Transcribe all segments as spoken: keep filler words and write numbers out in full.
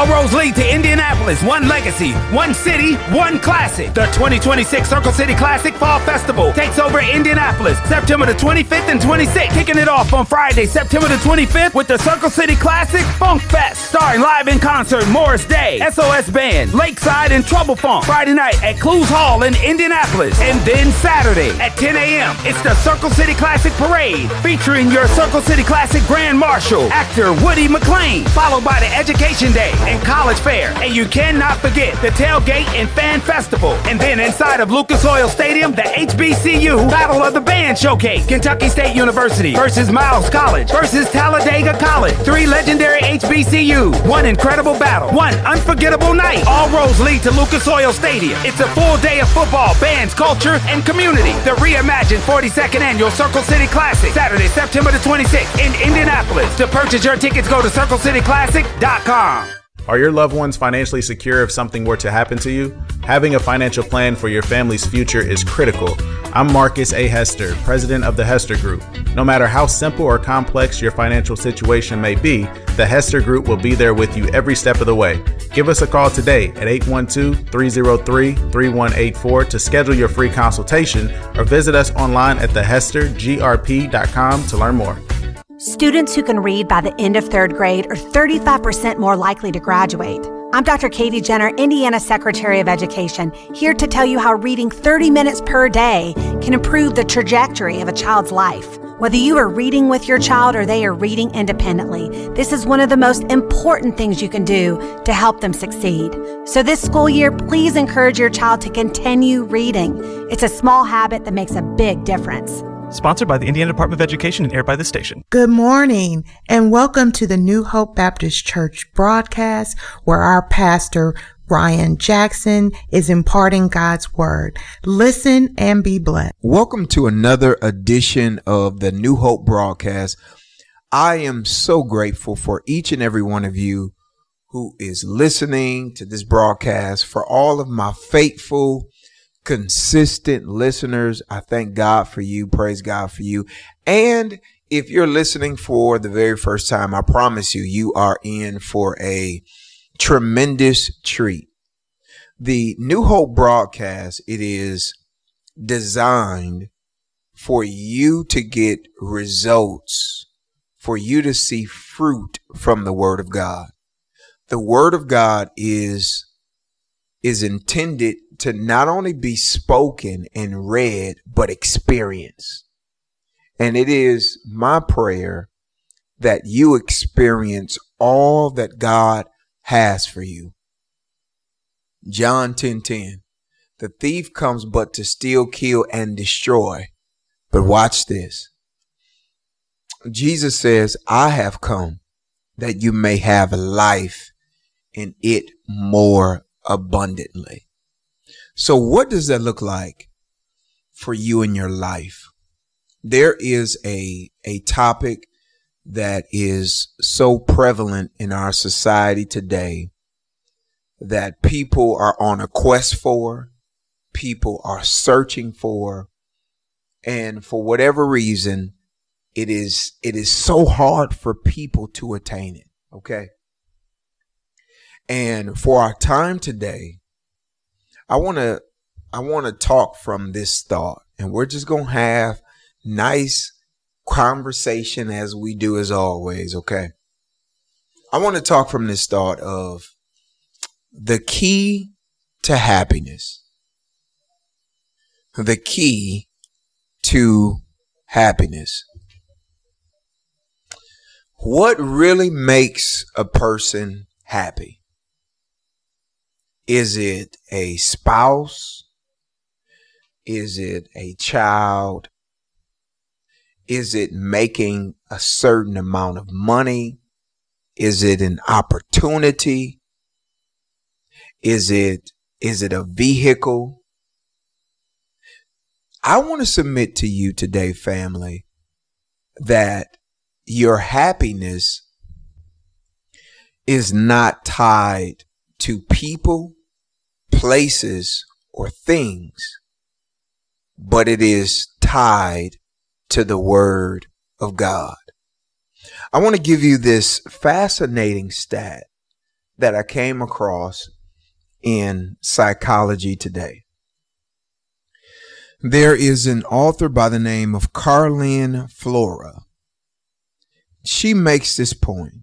All roads lead to Indianapolis. One legacy, one city, one classic. The twenty twenty-six Circle City Classic Fall Festival takes over Indianapolis September the twenty-fifth and twenty-sixth. Kicking it off on Friday, September the twenty-fifth with the Circle City Classic Funk Fest. Starring live in concert Morris Day, S O S Band, Lakeside, and Trouble Funk. Friday night at Clues Hall in Indianapolis. And then Saturday at ten a.m. it's the Circle City Classic Parade featuring your Circle City Classic Grand Marshal, actor Woody McLean, followed by the Education Day and College Fair. And you cannot forget the Tailgate and Fan Festival. And then inside of Lucas Oil Stadium, the H B C U Battle of the Band Showcase. Kentucky State University versus Miles College versus Talladega College. Three legendary H B C U. One incredible battle. One unforgettable night. All roads lead to Lucas Oil Stadium. It's a full day of football, bands, culture, and community. The reimagined forty-second Annual Circle City Classic. Saturday, September the twenty-sixth in Indianapolis. To purchase your tickets, go to circle city classic dot com. Are your loved ones financially secure if something were to happen to you? Having a financial plan for your family's future is critical. I'm Marcus A. Hester, president of the Hester Group. No matter how simple or complex your financial situation may be, the Hester Group will be there with you every step of the way. Give us a call today at eight one two, three zero three, three one eight four to schedule your free consultation, or visit us online at the hester g r p dot com to learn more. Students who can read by the end of third grade are thirty-five percent more likely to graduate. I'm Doctor Katie Jenner, Indiana Secretary of Education, here to tell you how reading thirty minutes per day can improve the trajectory of a child's life. Whether you are reading with your child or they are reading independently, this is one of the most important things you can do to help them succeed. So this school year, please encourage your child to continue reading. It's a small habit that makes a big difference. Sponsored by the Indiana Department of Education and aired by this station. Good morning and welcome to the New Hope Baptist Church broadcast, where our pastor, Ryan Jackson, is imparting God's word. Listen and be blessed. Welcome to another edition of the New Hope broadcast. I am so grateful for each and every one of you who is listening to this broadcast, for all of my faithful, consistent listeners. I thank God for you. Praise God for you. And if you're listening for the very first time, I promise you, you are in for a tremendous treat. The New Hope broadcast, it is designed for you to get results, for you to see fruit from the Word of God. The Word of God is, is intended to not only be spoken and read, but experienced. And it is my prayer that you experience all that God has for you. John ten ten, the thief comes but to steal, kill, and destroy. But watch this. Jesus says, I have come that you may have life and it more abundantly. So what does that look like for you in your life? There is a, a topic that is so prevalent in our society today that people are on a quest for, people are searching for, and for whatever reason, it is, it is so hard for people to attain it. Okay. And for our time today, I want to I want to talk from this thought, and we're just going to have nice conversation as we do as always. OK, I want to talk from this thought of the key to happiness. The key to happiness. What really makes a person happy? Is it a spouse? Is it a child? Is it making a certain amount of money? Is it an opportunity? Is it, is it a vehicle? I want to submit to you today, family, that your happiness is not tied to people, places, or things, but it is tied to the Word of God. I want to give you this fascinating stat that I came across in Psychology Today. There is an author by the name of Carlin Flora. She makes this point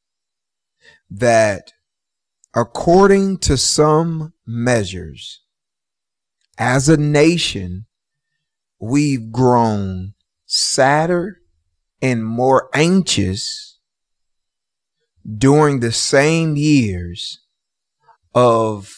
that according to some measures, as a nation, we've grown sadder and more anxious during the same years of,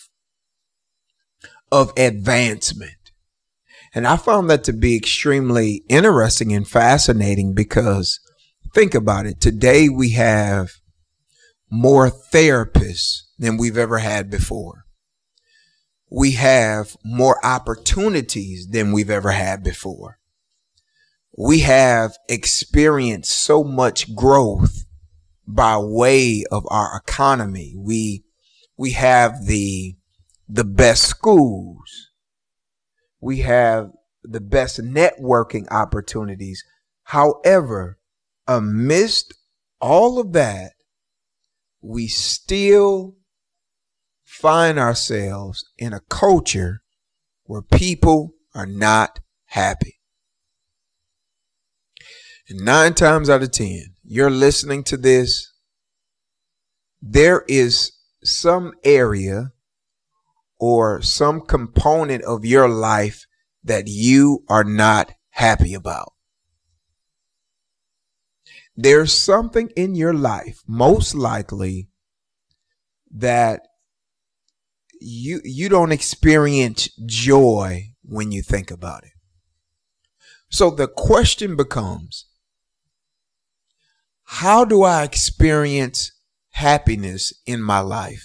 of advancement. And I found that to be extremely interesting and fascinating because think about it. Today we have more therapists than we've ever had before. We have more opportunities than we've ever had before. We have experienced so much growth by way of our economy. We, we have the, the best schools. We have the best networking opportunities. However, amidst all of that, we still find ourselves in a culture where people are not happy. And nine times out of ten, you're listening to this, there is some area or some component of your life that you are not happy about. There's something in your life, most likely, that you you don't experience joy when you think about it. So the question becomes, how do I experience happiness in my life?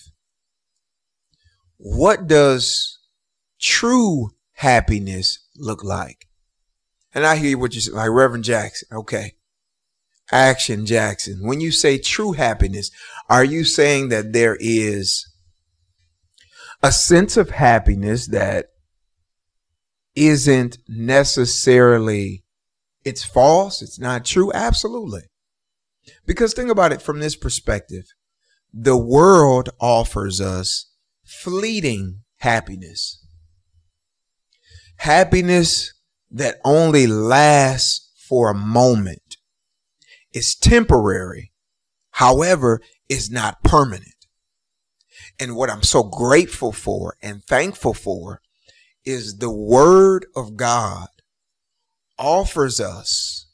What does true happiness look like? And I hear what you say, like Reverend Jackson. Okay. Action Jackson. When you say true happiness, are you saying that there is a sense of happiness that isn't necessarily, it's false, it's not true? Absolutely. Because think about it from this perspective. The world offers us fleeting happiness. Happiness that only lasts for a moment. It's temporary. However, is not permanent. And what I'm so grateful for and thankful for is the Word of God offers us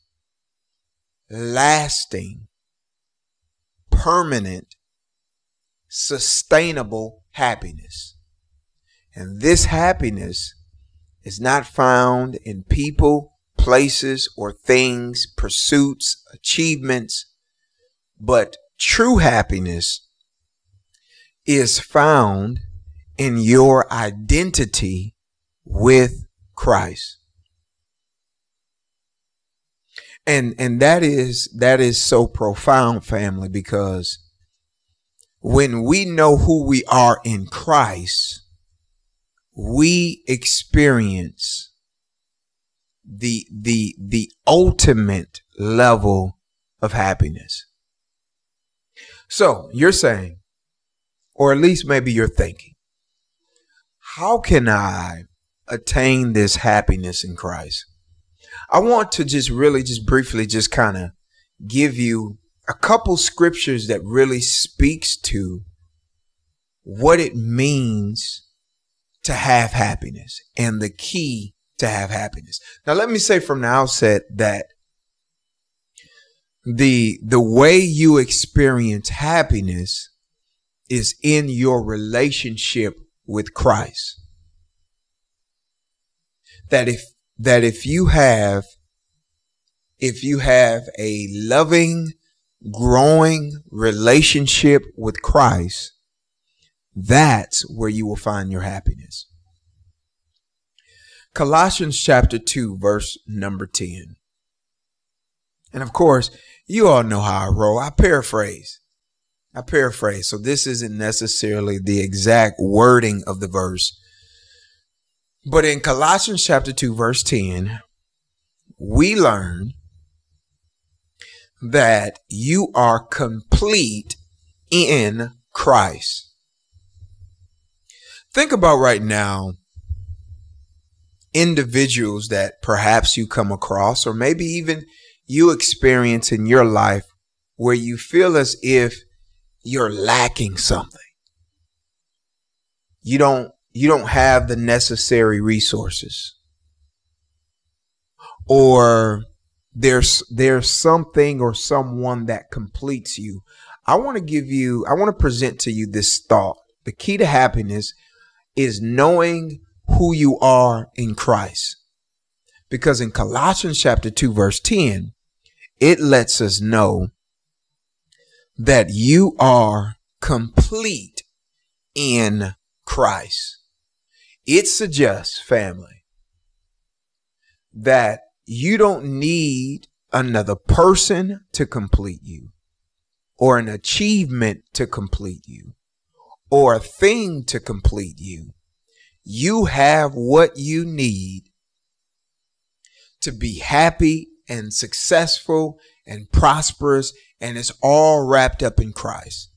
lasting, permanent, sustainable happiness. And this happiness is not found in people, places, or things, pursuits, achievements, but true happiness is found in your identity with Christ. And and that is that is so profound, family, because when we know who we are in Christ, we experience the the the ultimate level of happiness. So you're saying, or at least maybe you're thinking, how can I attain this happiness in Christ? I want to just really just briefly just kind of give you a couple scriptures that really speaks to what it means to have happiness and the key to have happiness. Now, let me say from the outset that the the way you experience happiness is in your relationship with Christ. That if that if you have if you have a loving, growing relationship with Christ, that's where you will find your happiness. Colossians chapter two, verse number ten. And of course, you all know how I roll. I paraphrase. I paraphrase. So this isn't necessarily the exact wording of the verse. But in Colossians chapter two, verse ten, we learn that you are complete in Christ. Think about right now individuals that perhaps you come across, or maybe even you experience in your life, where you feel as if you're lacking something. You don't, you don't have the necessary resources, or there's, there's something or someone that completes you. I want to give you, I want to present to you this thought. The key to happiness is knowing who you are in Christ. Because in Colossians chapter two, verse ten, it lets us know that you are complete in Christ. It suggests, family, that you don't need another person to complete you, or an achievement to complete you, or a thing to complete you. You have what you need to be happy and successful and prosperous, and it's all wrapped up in Christ.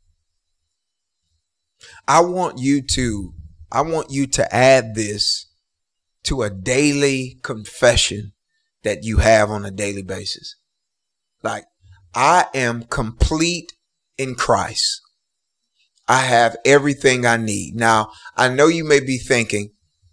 I want you to, I want you to add this to a daily confession that you have on a daily basis. Like, I am complete in Christ. I have everything I need. Now, I know you may be thinking,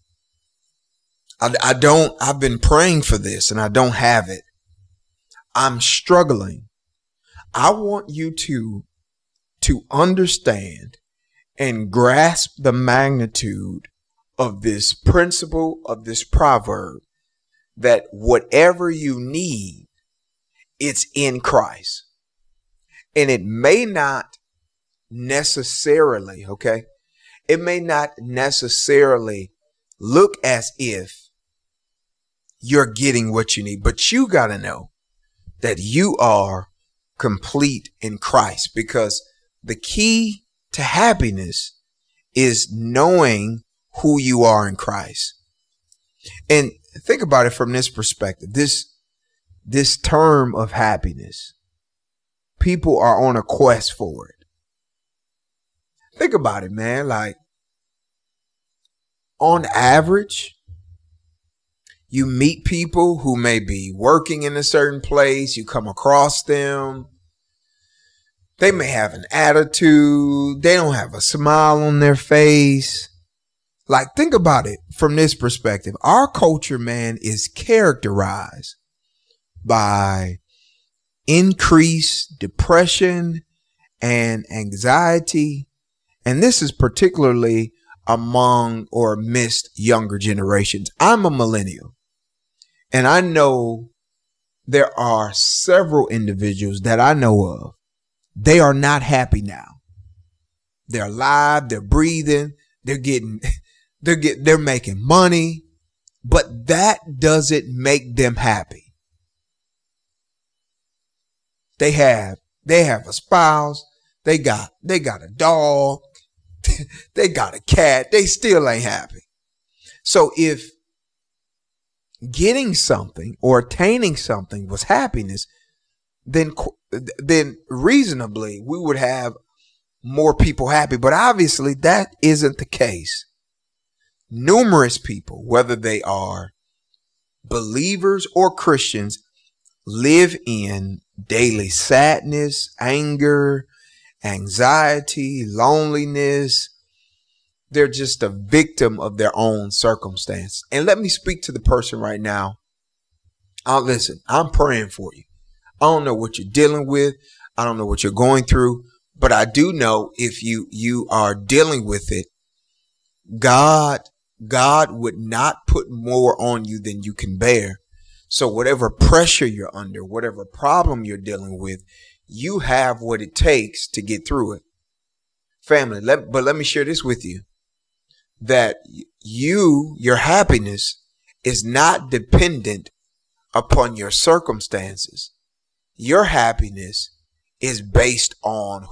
I, I don't, I've been praying for this and I don't have it. I'm struggling. I want you to, to understand and grasp the magnitude of this principle, of this proverb, that whatever you need, it's in Christ. And it may not necessarily, okay, it may not necessarily look as if you're getting what you need, but you got to know that you are complete in Christ, because the key to happiness is knowing who you are in Christ. And think about it from this perspective. This, this term of happiness, people are on a quest for it. Think about it, man. Like, on average, you meet people who may be working in a certain place. You come across them. They may have an attitude. They don't have a smile on their face. Like, think about it from this perspective. Our culture, man, is characterized by increased depression and anxiety. And this is particularly among or amidst younger generations. I'm a millennial, and I know there are several individuals that I know of. They are not happy now. They're alive. They're breathing. They're getting, they're getting, they're making money, but that doesn't make them happy. They have, they have a spouse. They got, they got a dog. They got a cat. They still ain't happy. So if getting something or attaining something was happiness, then, then reasonably we would have more people happy. But obviously that isn't the case. Numerous people, whether they are believers or Christians, live in daily sadness, anger, anxiety, loneliness. They're just a victim of their own circumstance. And let me speak to the person right now. Uh, listen, I'm praying for you. I don't know what you're dealing with. I don't know what you're going through, but I do know if you, you are dealing with it, God, God would not put more on you than you can bear. So whatever pressure you're under, whatever problem you're dealing with, you have what it takes to get through it. Family, let, but let me share this with you, that you, your happiness is not dependent upon your circumstances. Your happiness is based on